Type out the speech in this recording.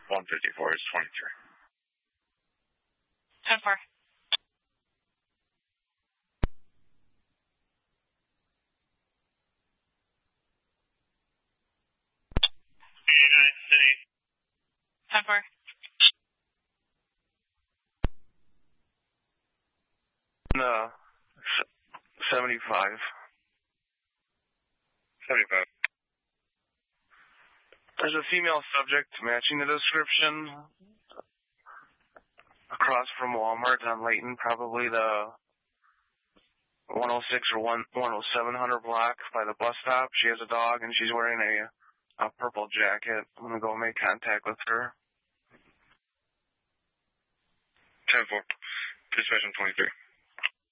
154 is 23. 10-4. City. 10-4. No. 75. 75. There's a female subject matching the description across from Walmart on Layton, probably the 106 or 10700 block by the bus stop. She has a dog and she's wearing a purple jacket. I'm going to go make contact with her. 10-4. Dispatch 23.